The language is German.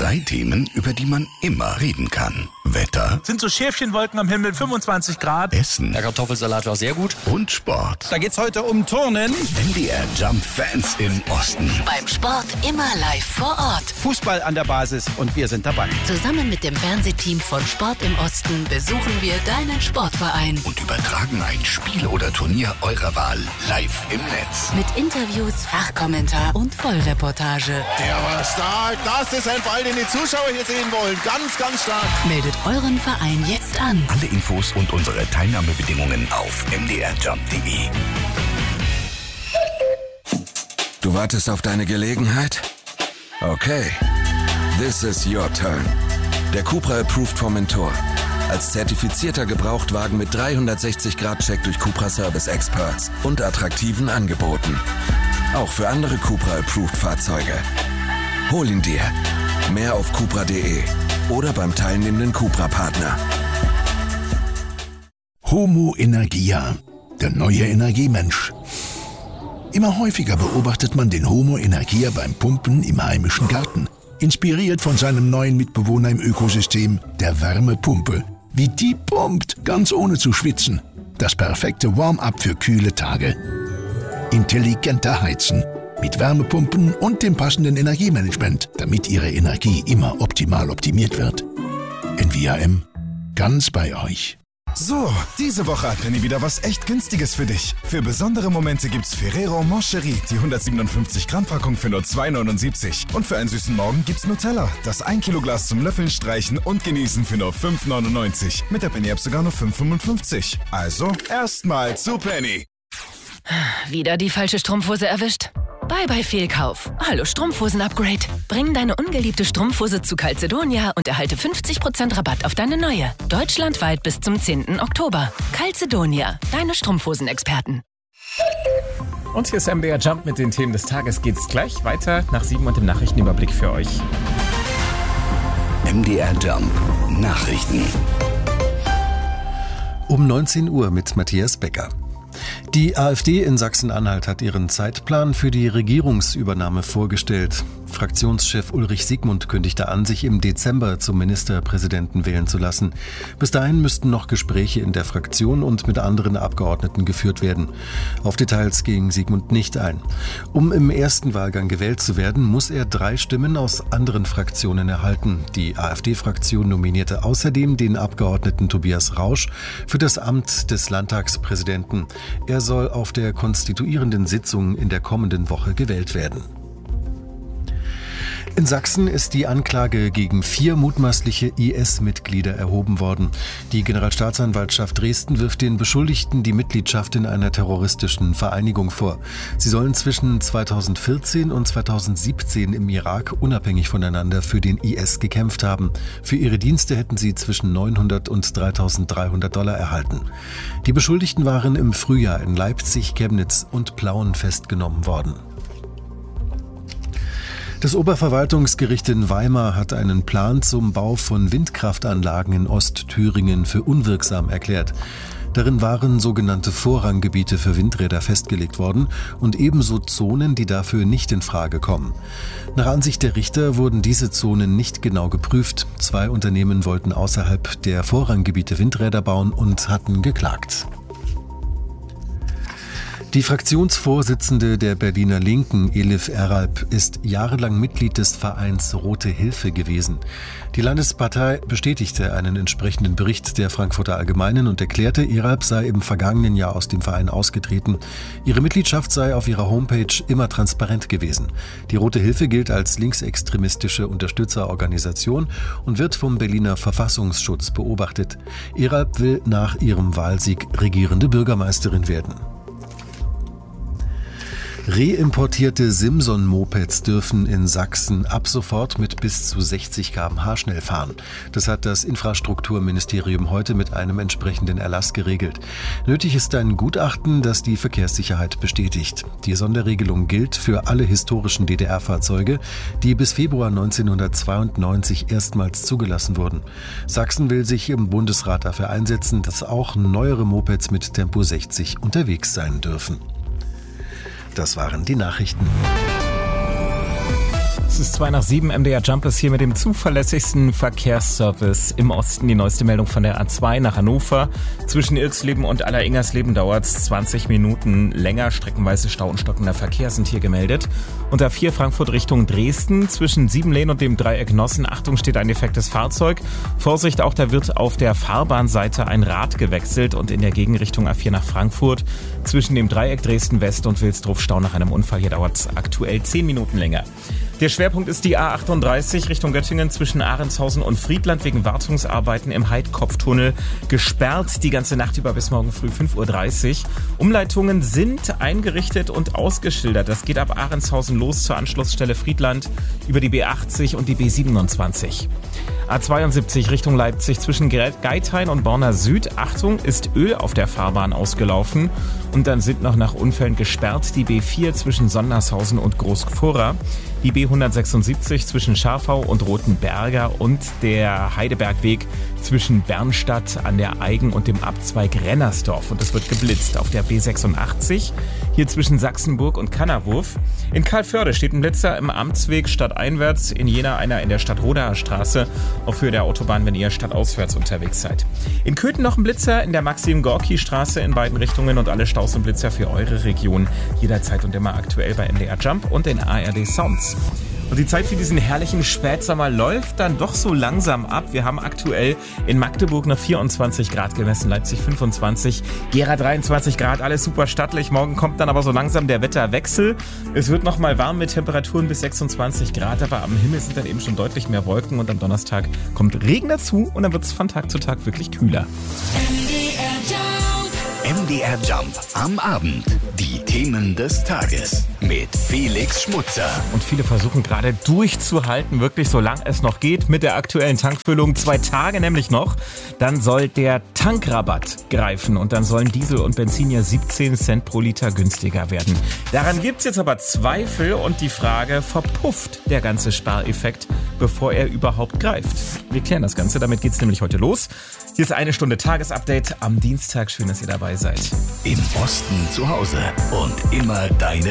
3 Themen, über die man immer reden kann. Wetter. Sind so Schäfchenwolken am Himmel, 25 Grad. Essen. Der Kartoffelsalat war sehr gut. Und Sport. Da geht's heute um Turnen. MDR Jump Fans im Osten. Beim Sport immer live vor Ort. Fußball an der Basis und wir sind dabei. Zusammen mit dem Fernsehteam von Sport im Osten besuchen wir deinen Sportverein. Und übertragen ein Spiel oder Turnier eurer Wahl live im Netz. Mit Interviews, Fachkommentar und Vollreportage. Der war stark. Das ist ein Ball, den die Zuschauer hier sehen wollen. Ganz, ganz stark. Meldet euren Verein jetzt an. Alle Infos und unsere Teilnahmebedingungen auf mdrjump.de. Du wartest auf deine Gelegenheit? Okay. This is your turn. Der Cupra Approved Formentor. Als zertifizierter Gebrauchtwagen mit 360-Grad-Check durch Cupra Service Experts und attraktiven Angeboten. Auch für andere Cupra Approved Fahrzeuge. Hol ihn dir. Mehr auf cupra.de oder beim teilnehmenden Cupra-Partner. Homo Energia, der neue Energiemensch. Immer häufiger beobachtet man den Homo Energia beim Pumpen im heimischen Garten. Inspiriert von seinem neuen Mitbewohner im Ökosystem, der Wärmepumpe. Wie die pumpt, ganz ohne zu schwitzen. Das perfekte Warm-up für kühle Tage. Intelligenter Heizen. Mit Wärmepumpen und dem passenden Energiemanagement, damit Ihre Energie immer optimal optimiert wird. NVIM, ganz bei euch. So, diese Woche hat Penny wieder was echt Günstiges für dich. Für besondere Momente gibt's Ferrero Moncherie, die 157 Gramm Packung für nur 2,79. Und für einen süßen Morgen gibt's Nutella, das 1 Kilo Glas zum Löffeln, Streichen und Genießen für nur 5,99. Mit der Penny App sogar nur 5,55. Also, erstmal zu Penny. Wieder die falsche Strumpfhose erwischt? Bye Fehlkauf. Hallo Strumpfhosen-Upgrade. Bring deine ungeliebte Strumpfhose zu Calzedonia und erhalte 50% Rabatt auf deine neue. Deutschlandweit bis zum 10. Oktober. Calzedonia, deine Strumpfhosen-Experten. Und hier ist MDR Jump mit den Themen des Tages. Geht's gleich weiter nach 7 und dem Nachrichtenüberblick für euch. MDR Jump Nachrichten. Um 19 Uhr mit Matthias Becker. Die AfD in Sachsen-Anhalt hat ihren Zeitplan für die Regierungsübernahme vorgestellt. Fraktionschef Ulrich Siegmund kündigte an, sich im Dezember zum Ministerpräsidenten wählen zu lassen. Bis dahin müssten noch Gespräche in der Fraktion und mit anderen Abgeordneten geführt werden. Auf Details ging Siegmund nicht ein. Um im ersten Wahlgang gewählt zu werden, muss er 3 Stimmen aus anderen Fraktionen erhalten. Die AfD-Fraktion nominierte außerdem den Abgeordneten Tobias Rausch für das Amt des Landtagspräsidenten. Er soll auf der konstituierenden Sitzung in der kommenden Woche gewählt werden. In Sachsen ist die Anklage gegen 4 mutmaßliche IS-Mitglieder erhoben worden. Die Generalstaatsanwaltschaft Dresden wirft den Beschuldigten die Mitgliedschaft in einer terroristischen Vereinigung vor. Sie sollen zwischen 2014 und 2017 im Irak unabhängig voneinander für den IS gekämpft haben. Für ihre Dienste hätten sie zwischen 900 und 3.300 $ erhalten. Die Beschuldigten waren im Frühjahr in Leipzig, Chemnitz und Plauen festgenommen worden. Das Oberverwaltungsgericht in Weimar hat einen Plan zum Bau von Windkraftanlagen in Ostthüringen für unwirksam erklärt. Darin waren sogenannte Vorranggebiete für Windräder festgelegt worden und ebenso Zonen, die dafür nicht in Frage kommen. Nach Ansicht der Richter wurden diese Zonen nicht genau geprüft. 2 Unternehmen wollten außerhalb der Vorranggebiete Windräder bauen und hatten geklagt. Die Fraktionsvorsitzende der Berliner Linken, Elif Eralp, ist jahrelang Mitglied des Vereins Rote Hilfe gewesen. Die Landespartei bestätigte einen entsprechenden Bericht der Frankfurter Allgemeinen und erklärte, Eralp sei im vergangenen Jahr aus dem Verein ausgetreten. Ihre Mitgliedschaft sei auf ihrer Homepage immer transparent gewesen. Die Rote Hilfe gilt als linksextremistische Unterstützerorganisation und wird vom Berliner Verfassungsschutz beobachtet. Eralp will nach ihrem Wahlsieg regierende Bürgermeisterin werden. Reimportierte Simson-Mopeds dürfen in Sachsen ab sofort mit bis zu 60 km/h schnell fahren. Das hat das Infrastrukturministerium heute mit einem entsprechenden Erlass geregelt. Nötig ist ein Gutachten, das die Verkehrssicherheit bestätigt. Die Sonderregelung gilt für alle historischen DDR-Fahrzeuge, die bis Februar 1992 erstmals zugelassen wurden. Sachsen will sich im Bundesrat dafür einsetzen, dass auch neuere Mopeds mit Tempo 60 unterwegs sein dürfen. Das waren die Nachrichten. Es ist 6:02, MDR Jump ist hier mit dem zuverlässigsten Verkehrsservice im Osten. Die neueste Meldung von der A2 nach Hannover. Zwischen Irxleben und Alleringers-Leben dauert es 20 Minuten länger. Streckenweise Stau und stockender Verkehr sind hier gemeldet. Und A4 Frankfurt Richtung Dresden. Zwischen Siebenlehn und dem Dreieck Nossen. Achtung, steht ein defektes Fahrzeug. Vorsicht, auch da wird auf der Fahrbahnseite ein Rad gewechselt. Und in der Gegenrichtung A4 nach Frankfurt. Zwischen dem Dreieck Dresden West und Wilsdruf Stau nach einem Unfall. Hier dauert es aktuell 10 Minuten länger. Der Schwerpunkt ist die A38 Richtung Göttingen zwischen Ahrendshausen und Friedland wegen Wartungsarbeiten im Heidkopftunnel gesperrt. Die ganze Nacht über bis morgen früh 5:30 Uhr. Umleitungen sind eingerichtet und ausgeschildert. Das geht ab Ahrendshausen los zur Anschlussstelle Friedland über die B80 und die B27. A72 Richtung Leipzig zwischen Geithain und Borna Süd. Achtung, ist Öl auf der Fahrbahn ausgelaufen. Und dann sind noch nach Unfällen gesperrt die B4 zwischen Sondershausen und Großgfurra, die B176 zwischen Scharfau und Rotenberger und der Heidebergweg zwischen Bernstadt an der Eigen und dem Abzweig Rennersdorf. Und es wird geblitzt auf der B86, hier zwischen Sachsenburg und Kannerwurf. In Karlsförde steht ein Blitzer im Amtsweg stadteinwärts, in Jena einer in der Stadtrodaer Straße auf Höhe der Autobahn, wenn ihr stadtauswärts unterwegs seid. In Köthen noch ein Blitzer in der Maxim-Gorki-Straße in beiden Richtungen und alle Staus und Blitzer für eure Region jederzeit und immer aktuell bei MDR Jump und den ARD Sounds. Und die Zeit für diesen herrlichen Spätsommer läuft dann doch so langsam ab. Wir haben aktuell in Magdeburg noch 24 Grad gemessen, Leipzig 25, Gera 23 Grad, alles super stattlich. Morgen kommt dann aber so langsam der Wetterwechsel. Es wird noch mal warm mit Temperaturen bis 26 Grad, aber am Himmel sind dann eben schon deutlich mehr Wolken und am Donnerstag kommt Regen dazu und dann wird es von Tag zu Tag wirklich kühler. MDR Jump am Abend. Die Themen des Tages mit Felix Schmutzer. Und viele versuchen gerade durchzuhalten, wirklich solange es noch geht, mit der aktuellen Tankfüllung. 2 Tage nämlich noch. Dann soll der Tankrabatt greifen und dann sollen Diesel und Benzin ja 17 Cent pro Liter günstiger werden. Daran gibt es jetzt aber Zweifel und die Frage, verpufft der ganze Spareffekt, bevor er überhaupt greift? Wir klären das Ganze, damit geht's nämlich heute los. Hier ist 1 Stunde Tagesupdate am Dienstag. Schön, dass ihr dabei seid. Im Osten zu Hause und immer deine